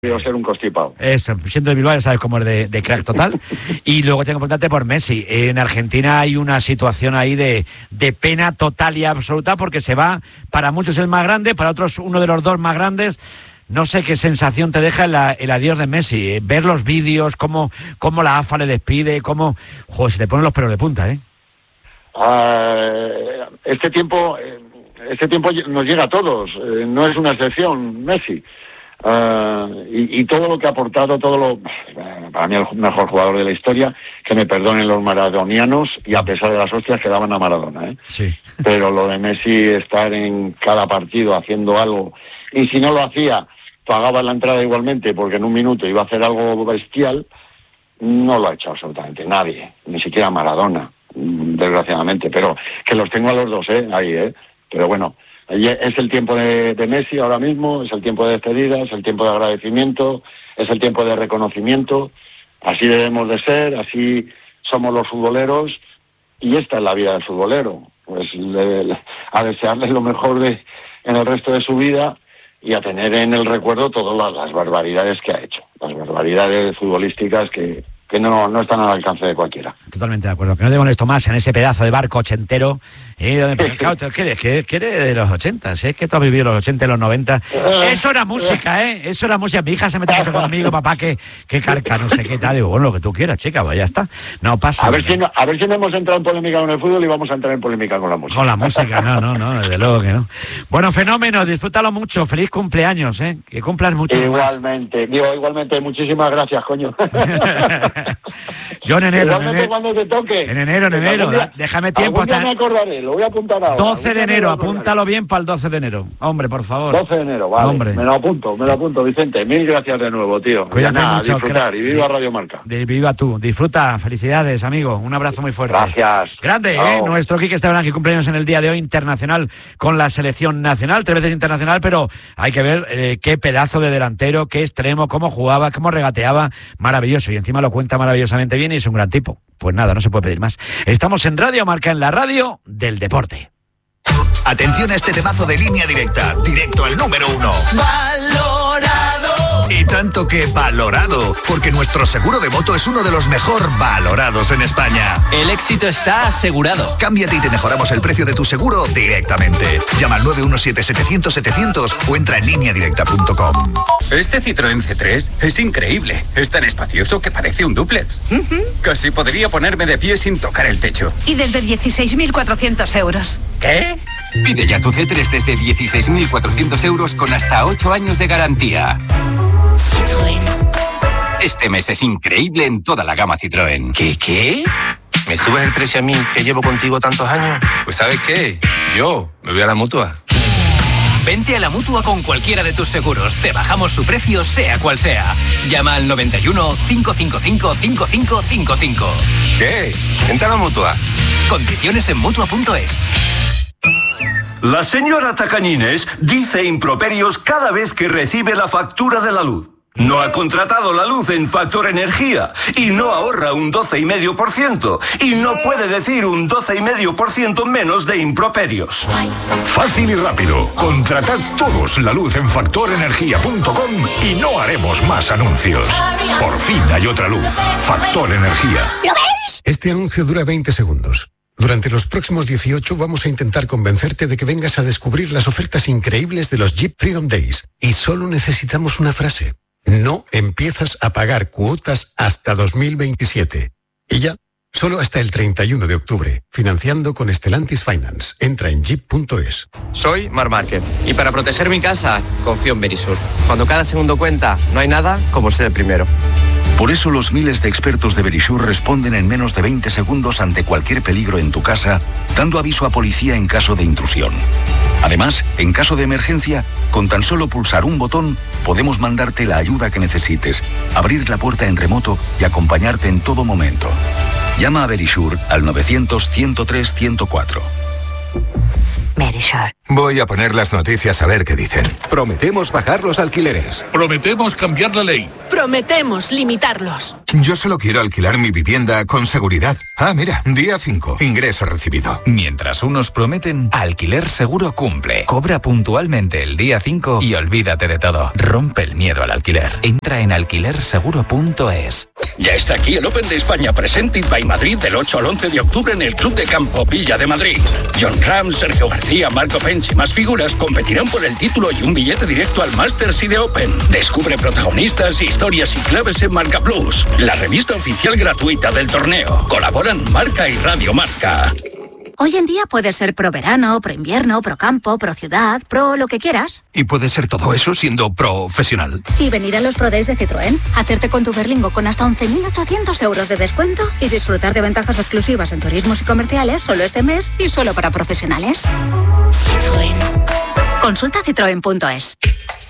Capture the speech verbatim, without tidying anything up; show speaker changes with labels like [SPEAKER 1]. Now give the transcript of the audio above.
[SPEAKER 1] Quiero ser un constipado.
[SPEAKER 2] Eso, siendo de Bilbao ya sabes cómo es de, de crack total. Y luego tengo que preguntarte por Messi. En Argentina hay una situación ahí de, de pena total y absoluta porque se va, para muchos el más grande, para otros uno de los dos más grandes. No sé qué sensación te deja el, el adiós de Messi. Ver los vídeos, cómo, cómo la A F A le despide, cómo... Joder, se te ponen los pelos de punta, ¿eh?
[SPEAKER 1] Uh, este tiempo, este tiempo nos llega a todos. Uh, no es una excepción, Messi. Uh, y, y todo lo que ha aportado, todo lo para mí el mejor jugador de la historia, que me perdonen los maradonianos, y a pesar de las hostias que daban a Maradona, ¿eh?
[SPEAKER 2] Sí.
[SPEAKER 1] Pero lo de Messi, estar en cada partido haciendo algo, y si no lo hacía, pagaba la entrada igualmente, porque en un minuto iba a hacer algo bestial, no lo ha hecho absolutamente nadie, ni siquiera Maradona, desgraciadamente, pero que los tengo a los dos, ¿eh? Ahí, ¿eh? Pero bueno, es el tiempo de, de Messi ahora mismo, es el tiempo de despedida, es el tiempo de agradecimiento, es el tiempo de reconocimiento. Así debemos de ser, así somos los futboleros, y esta es la vida del futbolero. Pues le, le, a desearle lo mejor de, en el resto de su vida, y a tener en el recuerdo todas las, las barbaridades que ha hecho, las barbaridades futbolísticas que... que no, no están al alcance de cualquiera.
[SPEAKER 2] Totalmente de acuerdo. Que no te molesto más en ese pedazo de barco ochentero. ¿eh? Donde, claro, ¿qué eres? ¿Qué, qué eres de los ochenta? ¿eh? Es que tú has vivido los ochenta y los noventa. Eso era música, ¿eh? Eso era música. Mi hija se mete mucho conmigo, papá, que, que carca, no sé qué tal. Digo, bueno, lo que tú quieras, chica, pues ya está. No pasa
[SPEAKER 1] a ver,
[SPEAKER 2] nada.
[SPEAKER 1] si no, a ver si no hemos entrado en polémica con el fútbol y vamos a entrar en polémica con la música.
[SPEAKER 2] Con la música, no, no, no, desde luego que no. Bueno, fenómeno, disfrútalo mucho. Feliz cumpleaños, ¿eh? Que cumplas mucho.
[SPEAKER 1] Igualmente, más. Digo, igualmente, muchísimas gracias, coño.
[SPEAKER 2] Yo en enero, en enero,
[SPEAKER 1] cuando te toque.
[SPEAKER 2] En enero, en enero. Día, déjame tiempo hasta.
[SPEAKER 1] me acordaré, lo voy a apuntar ahora.
[SPEAKER 2] doce de enero, apúntalo bien para el doce de enero. Hombre, por favor.
[SPEAKER 1] doce de enero, vale. Hombre. Me lo apunto, me lo apunto, Vicente. Mil gracias de nuevo, tío.
[SPEAKER 2] Cuídate
[SPEAKER 1] nada,
[SPEAKER 2] mucho.
[SPEAKER 1] Disfrutar, y viva Radio Marca.
[SPEAKER 2] De, viva tú. Disfruta. Felicidades, amigo. Un abrazo muy fuerte.
[SPEAKER 1] Gracias.
[SPEAKER 2] Grande, ¿eh? Nuestro Quique Esteban, que cumpleaños en el día de hoy, internacional con la selección nacional. Tres veces internacional, pero hay que ver eh, qué pedazo de delantero, qué extremo, cómo jugaba, cómo regateaba. Maravilloso. Y encima lo cuenta maravillosamente bien y es un gran tipo. Pues nada, no se puede pedir más. Estamos en Radio Marca, en la radio del deporte.
[SPEAKER 3] Atención a este temazo de Línea Directa, directo al número uno. ¡Valorado! Y tanto que valorado, porque nuestro seguro de moto es uno de los mejor valorados en España.
[SPEAKER 4] El éxito está asegurado.
[SPEAKER 3] Cámbiate y te mejoramos el precio de tu seguro directamente. Llama al nueve uno siete setecientos setecientos o entra en línea directa punto com.
[SPEAKER 5] Este Citroën C tres es increíble. Es tan espacioso que parece un dúplex. Uh-huh. Casi podría ponerme de pie sin tocar el techo.
[SPEAKER 6] Y desde dieciséis mil cuatrocientos euros.
[SPEAKER 5] ¿Qué?
[SPEAKER 7] Pide ya tu C tres desde dieciséis mil cuatrocientos euros con hasta ocho años de garantía.
[SPEAKER 6] Citroën.
[SPEAKER 7] Este mes es increíble en toda la gama Citroën.
[SPEAKER 8] ¿Qué, qué? ¿Me subes el precio a mí, que llevo contigo tantos años? Pues ¿sabes qué? Yo me voy a la Mutua.
[SPEAKER 4] Vente a la Mutua con cualquiera de tus seguros. Te bajamos su precio, sea cual sea. Llama al noventa y uno, cinco cinco cinco, cinco cinco cinco cinco.
[SPEAKER 8] ¿Qué? Vente a la Mutua.
[SPEAKER 4] Condiciones en Mutua punto es.
[SPEAKER 9] La señora Tacañines dice improperios cada vez que recibe la factura de la luz. No ha contratado la luz en Factor Energía y no ahorra un doce coma cinco por ciento y no puede decir un doce coma cinco por ciento menos de improperios.
[SPEAKER 10] Fácil y rápido. Contratad todos la luz en factor energía punto com y no haremos más anuncios. Por fin hay otra luz. Factor Energía.
[SPEAKER 11] ¿Lo ves? Este anuncio dura veinte segundos. Durante los próximos dieciocho vamos a intentar convencerte de que vengas a descubrir las ofertas increíbles de los Jeep Freedom Days. Y solo necesitamos una frase. No empiezas a pagar cuotas hasta dos mil veintisiete. Y ya, solo hasta el treinta y uno de octubre. Financiando con Stellantis Finance. Entra en jeep punto es.
[SPEAKER 12] Soy Mar Márquez. Y para proteger mi casa, confío en Verisur. Cuando cada segundo cuenta, no hay nada como ser el primero.
[SPEAKER 13] Por eso los miles de expertos de Verisur responden en menos de veinte segundos ante cualquier peligro en tu casa, dando aviso a policía en caso de intrusión. Además, en caso de emergencia, con tan solo pulsar un botón, podemos mandarte la ayuda que necesites, abrir la puerta en remoto y acompañarte en todo momento. Llama a Verisur al novecientos, ciento tres, ciento cuatro.
[SPEAKER 6] Verisur.
[SPEAKER 8] Voy a poner las noticias a ver qué dicen.
[SPEAKER 14] Prometemos bajar los alquileres.
[SPEAKER 15] Prometemos cambiar la ley.
[SPEAKER 16] Prometemos limitarlos.
[SPEAKER 8] Yo solo quiero alquilar mi vivienda con seguridad. Ah, mira, día cinco, ingreso recibido.
[SPEAKER 17] Mientras unos prometen, Alquiler Seguro cumple. Cobra puntualmente el día cinco y olvídate de todo. Rompe el miedo al alquiler. Entra en alquiler seguro punto es.
[SPEAKER 18] Ya está aquí el Open de España Presented by Madrid del ocho al once de octubre en el Club de Campo Villa de Madrid. John Ram, Sergio García, Marco Pench y más figuras competirán por el título y un billete directo al Masters y de Open. Descubre protagonistas, historias y claves en Marca Plus, la revista oficial gratuita del torneo. Colaboran Marca y Radio Marca.
[SPEAKER 19] Hoy en día puedes ser pro verano, pro invierno, pro campo, pro ciudad, pro lo que quieras.
[SPEAKER 15] Y puede ser todo eso siendo profesional.
[SPEAKER 19] Y venir a los Pro Days de Citroën, hacerte con tu Berlingo con hasta once mil ochocientos euros de descuento y disfrutar de ventajas exclusivas en turismos y comerciales solo este mes y solo para profesionales. Citroën. Consulta citroen punto es.